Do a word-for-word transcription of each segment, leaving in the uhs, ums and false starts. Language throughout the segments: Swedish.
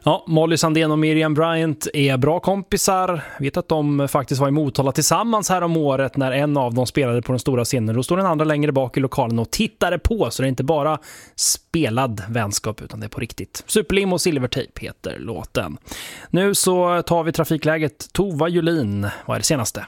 Ja, Molly Sandén och Miriam Bryant är bra kompisar. Vet att de faktiskt var i Motala tillsammans här om året när en av dem spelade på den stora scenen. Då står den andra längre bak i lokalen och tittade på, så det är inte bara spelad vänskap utan det är på riktigt. Superlim och Silvertape heter låten. Nu så tar vi trafikläget. Tova Julin, vad är det senaste?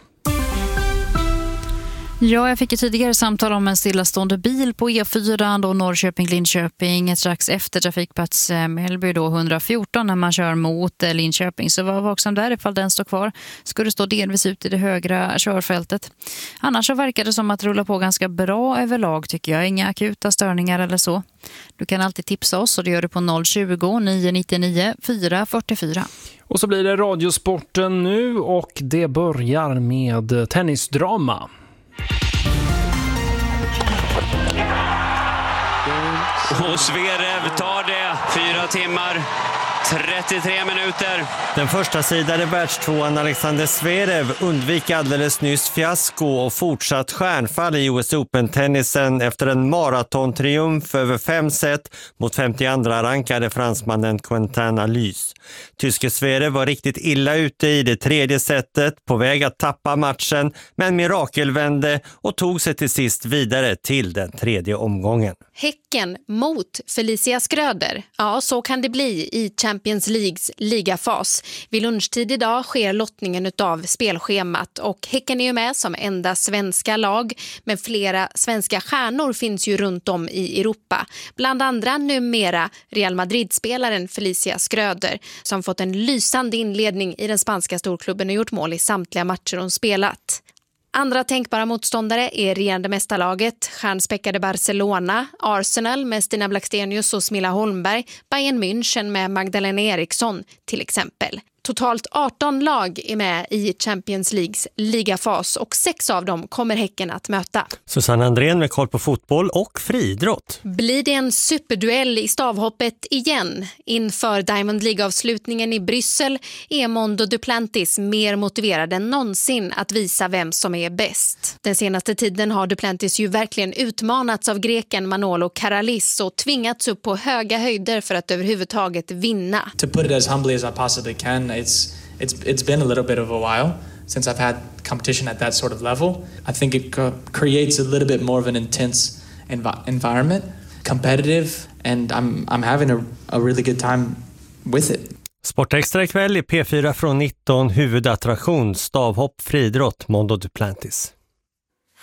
Ja, jag fick ett tidigare samtal om en stillastående bil på E fyra då Norrköping-Linköping strax efter trafikplats Mellby då hundrafjorton när man kör mot Linköping. Så var vaksam där ifall den står kvar. Skulle stå delvis ut i det högra körfältet. Annars så verkar det som att rulla på ganska bra överlag tycker jag. Inga akuta störningar eller så. Du kan alltid tipsa oss och det gör du på noll tjugo, nio nittionio, fyra fyrtiofyra. Och så blir det radiosporten nu och det börjar med tennisdrama. Och Zverev tar det. Fyra timmar, trettiotre minuter. Den första sidan är världstvåan Alexander Zverev undviker alldeles nyss fiasko och fortsatt stjärnfall i U S Open-tennisen efter en maratontriumf över fem set mot femtioandra rankade fransmannen Quentin Alys. Tyske Zverev var riktigt illa ute i det tredje setet, på väg att tappa matchen, men mirakelvände och tog sig till sist vidare till den tredje omgången. Häcken mot Felicia Skröder. Ja, så kan det bli i Champions Leagues ligafas. Vid lunchtid idag sker lottningen utav spelschemat och Häcken är ju med som enda svenska lag, men flera svenska stjärnor finns ju runt om i Europa. Bland andra numera Real Madrid-spelaren Felicia Skröder som fått en lysande inledning i den spanska storklubben och gjort mål i samtliga matcher hon spelat. Andra tänkbara motståndare är regerande mästarlaget, stjärnspäckade Barcelona, Arsenal med Stina Blackstenius och Smilla Holmberg, Bayern München med Magdalena Eriksson till exempel. Totalt arton lag är med i Champions Leagues ligafas och sex av dem kommer Häcken att möta. Susanne Andrén med koll på fotboll och friidrott. Blir det en superduell i stavhoppet igen? Inför Diamond League-avslutningen i Bryssel är Mondo Duplantis mer motiverad än någonsin att visa vem som är bäst. Den senaste tiden har Duplantis ju verkligen utmanats av greken Manolo Karalis och tvingats upp på höga höjder för att överhuvudtaget vinna. To put it as humbly as I possibly can, It's it's it's been a little bit of a while since I've had competition at that sort of level. I think it co- creates a little bit more of an intense env- environment, competitive, and I'm I'm having a, a really good time with it. Sportextra ikväll i P fyra från nitton, huvudattraktion, stavhopp, friidrott, Mondo Duplantis.